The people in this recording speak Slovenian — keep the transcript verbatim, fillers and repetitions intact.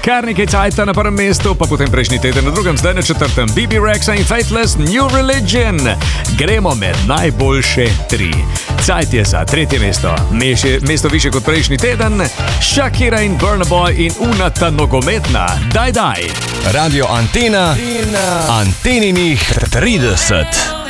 Kar nekaj cajta na prvem mestu, pa potem prejšnji teden na drugem, zdaj na četrtem B B Rexa in Faithless New Religion. Gremo med najboljše tri. Cajt je za tretje mesto, Meše, mesto više kot prejšnji teden, Shakira in Burna Boy in Una ta nogometna, daj daj. Radio Antena, Anteninih trideset.